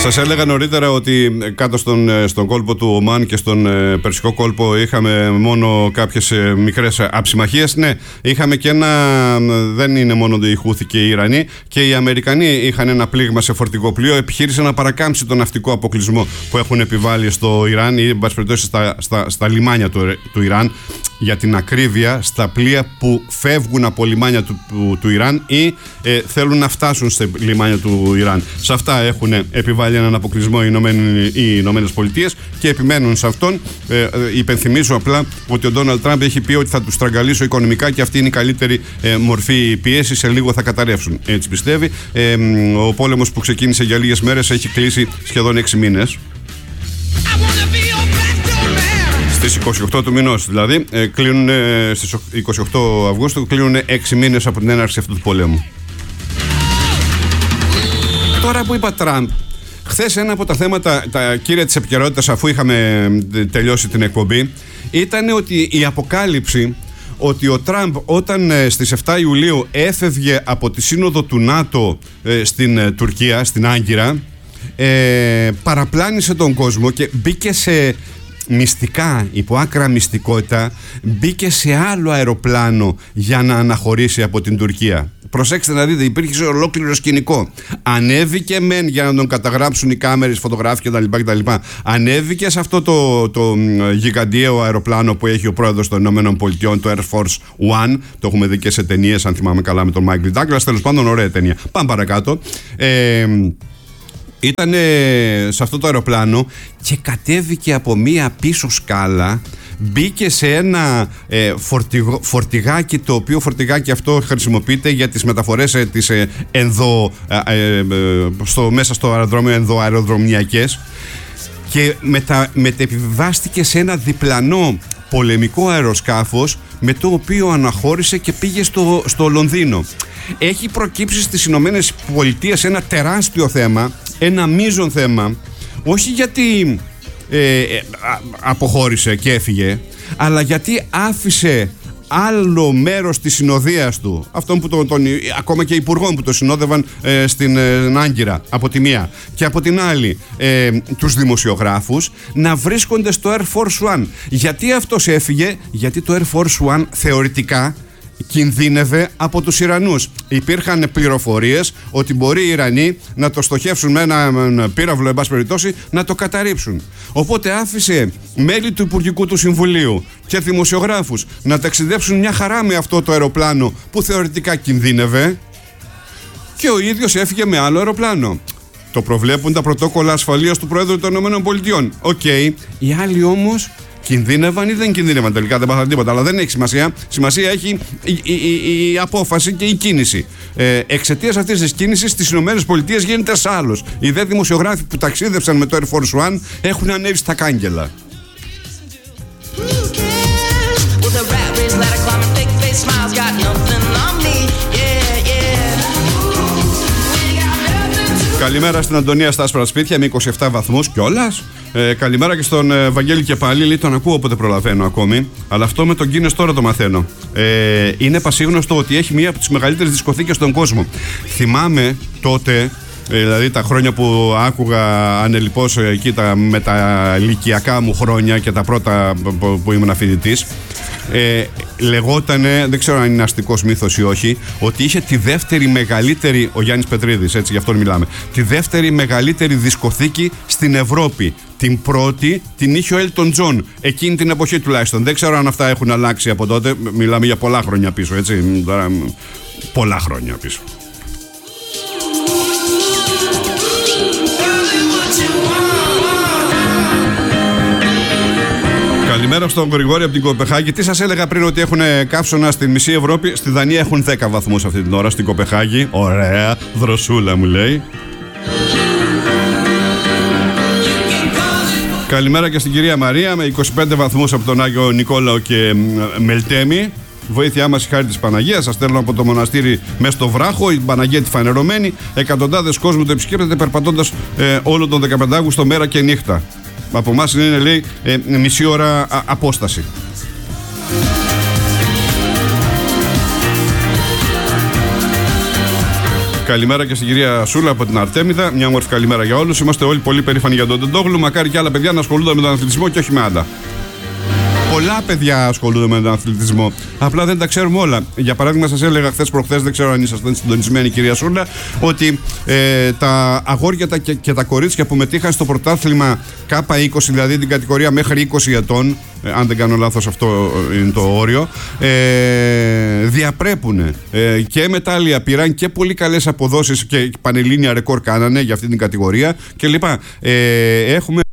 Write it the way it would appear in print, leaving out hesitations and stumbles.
Σας έλεγα νωρίτερα ότι κάτω στον κόλπο του Ομάν και στον Περσικό κόλπο είχαμε μόνο κάποιες μικρές αψημαχίες. Ναι, είχαμε και ένα. Δεν είναι μόνο οι Χούθοι και οι Ιρανοί. Και οι Αμερικανοί είχαν ένα πλήγμα σε φορτηγό πλοίο. Επιχείρησε να παρακάμψει τον ναυτικό αποκλεισμό που έχουν επιβάλει στο Ιράν ή, εν πάση περιπτώσει, στα λιμάνια του Ιράν. Για την ακρίβεια, στα πλοία που φεύγουν από λιμάνια του Ιράν ή θέλουν να φτάσουν σε λιμάνια του Ιράν. Σε αυτά έχουν επιβάλει έναν αποκλεισμό οι Ηνωμένες Πολιτείες και επιμένουν σε αυτόν. Υπενθυμίζω απλά ότι ο Ντόναλντ Τραμπ έχει πει ότι θα τους στραγγαλίσω οικονομικά και αυτή είναι η καλύτερη μορφή πίεση. Σε λίγο θα καταρρεύσουν. Έτσι πιστεύει. Ο πόλεμος που ξεκίνησε για λίγες μέρες έχει κλείσει σχεδόν 6 μήνες. Στις 28 του μηνός δηλαδή, στις 28 Αυγούστου κλείνουν 6 μήνες από την έναρξη αυτού του πολέμου. Τώρα που είπα Τραμπ, χθες ένα από τα θέματα, τα κύρια της επικαιρότητας, αφού είχαμε τελειώσει την εκπομπή, ήταν ότι η αποκάλυψη ότι ο Τραμπ όταν στις 7 Ιουλίου έφευγε από τη σύνοδο του ΝΑΤΟ στην Τουρκία, στην Άγκυρα, παραπλάνησε τον κόσμο και μπήκε σε μυστικά, υπό άκρα μυστικότητα, μπήκε σε άλλο αεροπλάνο για να αναχωρήσει από την Τουρκία. Προσέξτε να δείτε, υπήρχε ολόκληρο σκηνικό. Ανέβηκε μεν για να τον καταγράψουν οι κάμερες, φωτογράφοι κτλ. Ανέβηκε σε αυτό το γιγαντιαίο αεροπλάνο που έχει ο πρόεδρος των ΗΠΑ, το Air Force One. Το έχουμε δει και σε ταινίες, αν θυμάμαι καλά, με τον Μάικλ Ντάγκλας. Τέλος πάντων, ωραία ταινία. Πάμε παρακάτω. Ήταν σε αυτό το αεροπλάνο και κατέβηκε από μία πίσω σκάλα, μπήκε σε ένα φορτηγάκι, το οποίο φορτηγάκι αυτό χρησιμοποιείται για τις μεταφορές μέσα στο αεροδρόμιο, ενδοαεροδρομιακές, και μετεπιβάστηκε σε ένα διπλανό πολεμικό αεροσκάφος, με το οποίο αναχώρησε και πήγε στο Λονδίνο. Έχει προκύψει στις Ηνωμένες Πολιτείες ένα τεράστιο θέμα, ένα μείζον θέμα, όχι γιατί αποχώρησε και έφυγε, αλλά γιατί άφησε άλλο μέρος της συνοδείας του, αυτόν που ακόμα και υπουργών που το συνόδευαν στην Άγκυρα από τη μία, και από την άλλη τους δημοσιογράφους, να βρίσκονται στο Air Force One. Γιατί αυτός έφυγε? Γιατί το Air Force One θεωρητικά κινδύνευε από τους Ιρανούς. Υπήρχαν πληροφορίες ότι μπορεί οι Ιρανοί να το στοχεύσουν με ένα πύραυλο, εν πάση περιπτώσει, να το καταρρίψουν. Οπότε άφησε μέλη του Υπουργικού του Συμβουλίου και δημοσιογράφους να ταξιδέψουν μια χαρά με αυτό το αεροπλάνο που θεωρητικά κινδύνευε, και ο ίδιος έφυγε με άλλο αεροπλάνο. Το προβλέπουν τα πρωτόκολλα ασφαλείας του Προέδρου των ΗΠΑ. Οκ. Οι άλλοι όμως κινδύνευαν ή δεν κινδύνευαν? Τελικά δεν πάθαν τίποτα, αλλά δεν έχει σημασία. Σημασία έχει η απόφαση και η κίνηση. Εξαιτίας αυτής της κίνησης στις ΗΠΑ γίνεται άλλος. Οι δε δημοσιογράφοι που ταξίδευσαν με το Air Force One έχουν ανέβει στα κάγκελα. Καλημέρα στην Αντωνία στα άσπρα σπίτια με 27 βαθμούς κιόλας. Καλημέρα και στον Βαγγέλη και πάλι. Λέει, τον ακούω όποτε προλαβαίνω ακόμη. Αλλά αυτό με τον Guinness τώρα το μαθαίνω. Είναι πασίγνωστο ότι έχει μία από τις μεγαλύτερες δισκοθήκες στον κόσμο. Θυμάμαι τότε, δηλαδή τα χρόνια που άκουγα ανελιπώς εκεί με τα λυκειακά μου χρόνια και τα πρώτα που ήμουν φοιτητής, λεγότανε, δεν ξέρω αν είναι αστικός μύθος ή όχι, ότι είχε τη δεύτερη μεγαλύτερη, ο Γιάννης Πετρίδης, έτσι γι' αυτόν μιλάμε, τη δεύτερη μεγαλύτερη δισκοθήκη στην Ευρώπη. Την πρώτη την είχε ο Έλτον Τζον, εκείνη την εποχή τουλάχιστον. Δεν ξέρω αν αυτά έχουν αλλάξει από τότε. Μιλάμε για πολλά χρόνια πίσω, έτσι. Πολλά χρόνια πίσω. Καλημέρα στον Γρηγόρη από την Κοπεχάγη. Τι σας έλεγα πριν, ότι έχουν καύσωνα στην μισή Ευρώπη? Στη Δανία έχουν 10 βαθμούς αυτή την ώρα, στην Κοπεχάγη. Ωραία, δροσούλα μου λέει. Καλημέρα και στην κυρία Μαρία με 25 βαθμούς από τον Άγιο Νικόλαο και Μελτέμι. Βοήθειά μας η χάρη της Παναγίας. Σας στέλνω από το μοναστήρι μέσα στο βράχο, η Παναγία τη φανερωμένη. Εκατοντάδες κόσμου το επισκέπτεται περπατώντας όλο τον 15 Αύγουστο μέρα και νύχτα. Από εμάς είναι, λέει, μισή ώρα απόσταση. Καλημέρα και στην κυρία Σούλα από την Αρτέμιδα. Μια όμορφη καλημέρα για όλους. Είμαστε όλοι πολύ περήφανοι για τον Τεντόγλου. Μακάρι και άλλα παιδιά να ασχολούνται με τον αθλητισμό και όχι με άλλα. Πολλά παιδιά ασχολούνται με τον αθλητισμό. Απλά δεν τα ξέρουμε όλα. Για παράδειγμα, σας έλεγα χθες-προχθές, δεν ξέρω αν ήσασταν συντονισμένοι, κυρία Σούλα, ότι τα αγόρια και τα κορίτσια που μετήχαν στο πρωτάθλημα K20, δηλαδή την κατηγορία μέχρι 20 ετών, αν δεν κάνω λάθος, αυτό είναι το όριο, διαπρέπουν και μετάλλια πήραν και πολύ καλές αποδόσεις και πανελλήνια ρεκόρ κάνανε για αυτή την κατηγορία κλπ. Έχουμε